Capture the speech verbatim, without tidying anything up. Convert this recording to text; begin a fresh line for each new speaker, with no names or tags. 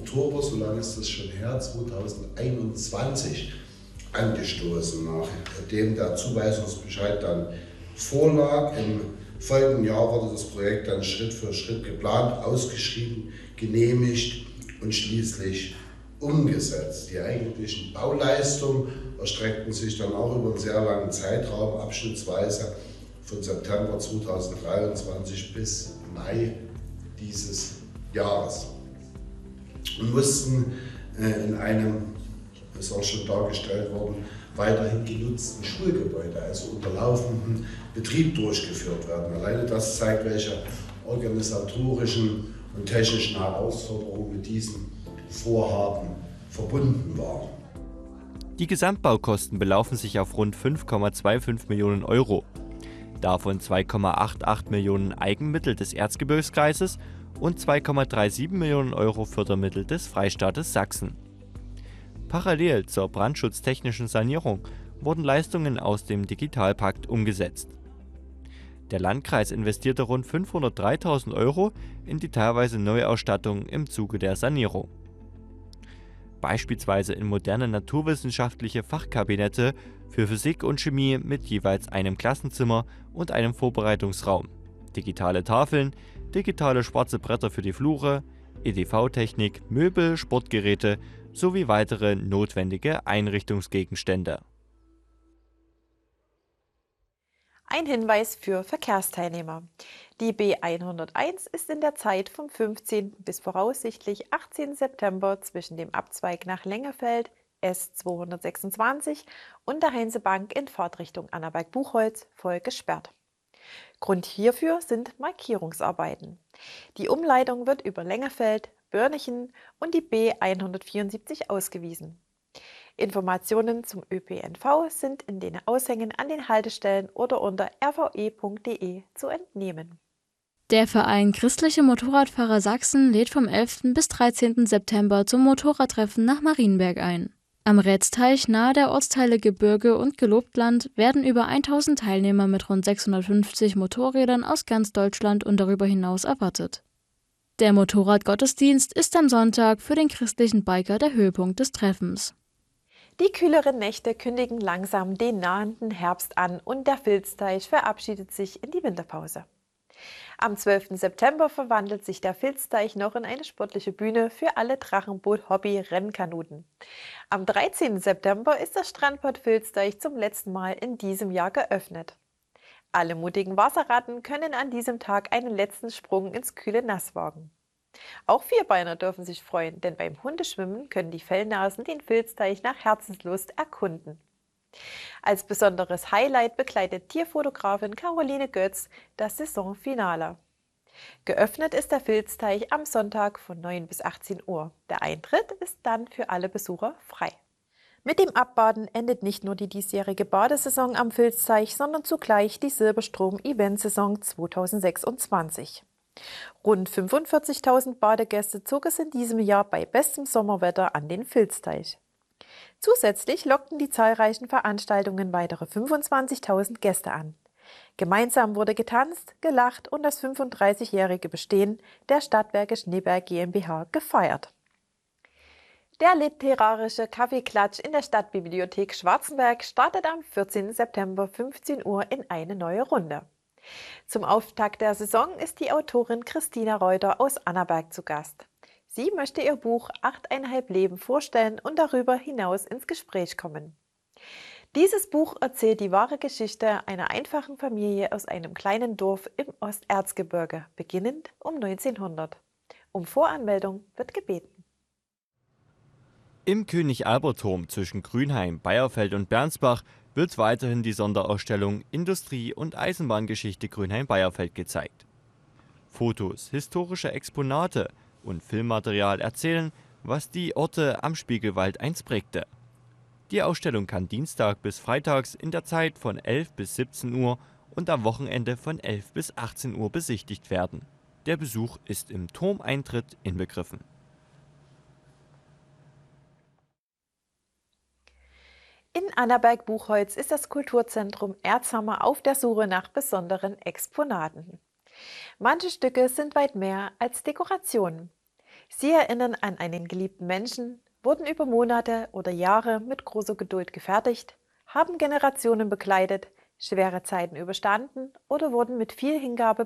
Oktober, so lange ist das schon her, zweitausendeinundzwanzig angestoßen, nachdem der Zuweisungsbescheid dann vorlag. Im folgenden Jahr wurde das Projekt dann Schritt für Schritt geplant, ausgeschrieben, genehmigt und schließlich umgesetzt. Die eigentlichen Bauleistungen erstreckten sich dann auch über einen sehr langen Zeitraum, abschnittsweise von September zweitausenddreiundzwanzig bis Mai dieses Jahres. Und mussten äh, in einem, ist auch schon dargestellt worden, weiterhin genutzten Schulgebäude, also unter laufendem Betrieb durchgeführt werden. Alleine das zeigt, welche organisatorischen und technischen Herausforderungen mit diesem Vorhaben verbunden waren.
Die Gesamtbaukosten belaufen sich auf rund fünf Komma fünfundzwanzig Millionen Euro. Davon zwei Komma achtundachtzig Millionen Eigenmittel des Erzgebirgskreises und zwei Komma siebenunddreißig Millionen Euro Fördermittel des Freistaates Sachsen. Parallel zur brandschutztechnischen Sanierung wurden Leistungen aus dem Digitalpakt umgesetzt. Der Landkreis investierte rund fünfhundertdreitausend Euro in die teilweise Neuausstattung im Zuge der Sanierung. Beispielsweise in moderne naturwissenschaftliche Fachkabinette für Physik und Chemie mit jeweils einem Klassenzimmer und einem Vorbereitungsraum, digitale Tafeln, digitale schwarze Bretter für die Flure, E D V-Technik, Möbel, Sportgeräte sowie weitere notwendige Einrichtungsgegenstände.
Ein Hinweis für Verkehrsteilnehmer. Die B hunderteins ist in der Zeit vom fünfzehnten bis voraussichtlich achtzehnten September zwischen dem Abzweig nach Lengefeld S zweihundertsechsundzwanzig und der Heinsebank in Fahrtrichtung Annaberg-Buchholz voll gesperrt. Grund hierfür sind Markierungsarbeiten. Die Umleitung wird über Lengefeld, Börnichen und die B hundertvierundsiebzig ausgewiesen. Informationen zum Ö P N V sind in den Aushängen an den Haltestellen oder unter r v e punkt d e zu entnehmen.
Der Verein Christliche Motorradfahrer Sachsen lädt vom elften bis dreizehnten September zum Motorradtreffen nach Marienberg ein. Am Rätsteich nahe der Ortsteile Gebirge und Gelobtland werden über tausend Teilnehmer mit rund sechshundertfünfzig Motorrädern aus ganz Deutschland und darüber hinaus erwartet. Der Motorradgottesdienst ist am Sonntag für den christlichen Biker der Höhepunkt des Treffens.
Die kühleren Nächte kündigen langsam den nahenden Herbst an und der Filzteich verabschiedet sich in die Winterpause. Am zwölften September verwandelt sich der Filzteich noch in eine sportliche Bühne für alle Drachenboot-Hobby-Rennkanuten. Am dreizehnten September ist das Strandbad Filzteich zum letzten Mal in diesem Jahr geöffnet. Alle mutigen Wasserratten können an diesem Tag einen letzten Sprung ins kühle Nass wagen. Auch Vierbeiner dürfen sich freuen, denn beim Hundeschwimmen können die Fellnasen den Filzteich nach Herzenslust erkunden. Als besonderes Highlight begleitet Tierfotografin Caroline Götz das Saisonfinale. Geöffnet ist der Filzteich am Sonntag von neun bis achtzehn Uhr. Der Eintritt ist dann für alle Besucher frei. Mit dem Abbaden endet nicht nur die diesjährige Badesaison am Filzteich, sondern zugleich die Silberstrom-Eventsaison zweitausendsechsundzwanzig. Rund fünfundvierzigtausend Badegäste zog es in diesem Jahr bei bestem Sommerwetter an den Filzteich. Zusätzlich lockten die zahlreichen Veranstaltungen weitere fünfundzwanzigtausend Gäste an. Gemeinsam wurde getanzt, gelacht und das fünfunddreißigjährige Bestehen der Stadtwerke Schneeberg GmbH gefeiert. Der literarische Kaffeeklatsch in der Stadtbibliothek Schwarzenberg startet am vierzehnten September fünfzehn Uhr in eine neue Runde. Zum Auftakt der Saison ist die Autorin Christina Reuter aus Annaberg zu Gast. Sie möchte ihr Buch Achteinhalb Leben vorstellen und darüber hinaus ins Gespräch kommen. Dieses Buch erzählt die wahre Geschichte einer einfachen Familie aus einem kleinen Dorf im Osterzgebirge, beginnend um neunzehnhundert. Um Voranmeldung wird gebeten.
Im König-Albert-Turm zwischen Grünheim, Bayerfeld und Bernsbach wird weiterhin die Sonderausstellung Industrie- und Eisenbahngeschichte Grünheim-Bayerfeld gezeigt. Fotos, historische Exponate und Filmmaterial erzählen, was die Orte am Spiegelwald einst prägte. Die Ausstellung kann Dienstag bis Freitags in der Zeit von elf bis siebzehn Uhr und am Wochenende von elf bis achtzehn Uhr besichtigt werden. Der Besuch ist im Turmeintritt inbegriffen.
In Annaberg-Buchholz ist das Kulturzentrum Erzhammer auf der Suche nach besonderen Exponaten. Manche Stücke sind weit mehr als Dekorationen. Sie erinnern an einen geliebten Menschen, wurden über Monate oder Jahre mit großer Geduld gefertigt, haben Generationen begleitet, schwere Zeiten überstanden oder wurden mit viel Hingabe